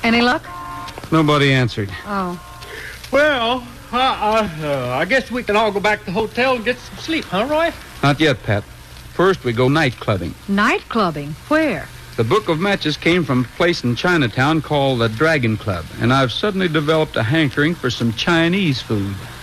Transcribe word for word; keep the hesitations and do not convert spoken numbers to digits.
Any luck? Nobody answered. Oh. Well, uh, uh, uh, I guess we can all go back to the hotel and get some sleep, huh, Roy? Not yet, Pat. First, we go night clubbing. Night clubbing? Where? The book of matches came from a place in Chinatown called the Dragon Club, and I've suddenly developed a hankering for some Chinese food.